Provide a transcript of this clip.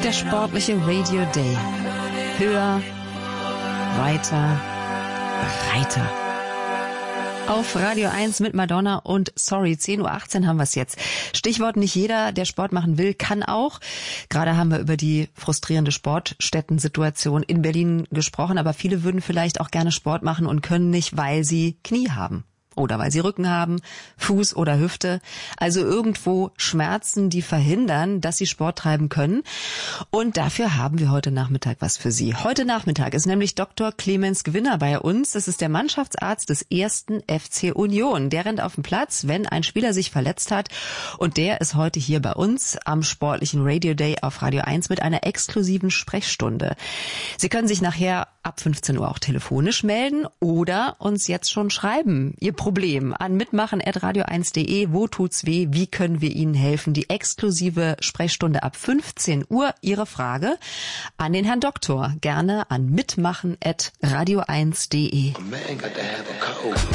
Der sportliche Radio Day. Höher, weiter, breiter. Auf Radio 1 mit Madonna und sorry, 10:18 Uhr haben wir es jetzt. Stichwort: nicht jeder, der Sport machen will, kann auch. Gerade haben wir über die frustrierende Sportstätten-Situation in Berlin gesprochen, aber viele würden vielleicht auch gerne Sport machen und können nicht, weil sie Knie haben. Oder weil sie Rücken haben, Fuß oder Hüfte. Also irgendwo Schmerzen, die verhindern, dass sie Sport treiben können. Und dafür haben wir heute Nachmittag was für Sie. Heute Nachmittag ist nämlich Dr. Clemens Gewinner bei uns. Das ist der Mannschaftsarzt des 1. FC Union. Der rennt auf den Platz, wenn ein Spieler sich verletzt hat. Und der ist heute hier bei uns am sportlichen Radio Day auf Radio 1 mit einer exklusiven Sprechstunde. Sie können sich nachher ab 15 Uhr auch telefonisch melden oder uns jetzt schon schreiben. Ihr Problem an mitmachen@radio1.de. Wo tut's weh? Wie können wir Ihnen helfen? Die exklusive Sprechstunde ab 15 Uhr. Ihre Frage an den Herrn Doktor. Gerne an mitmachen@radio1.de.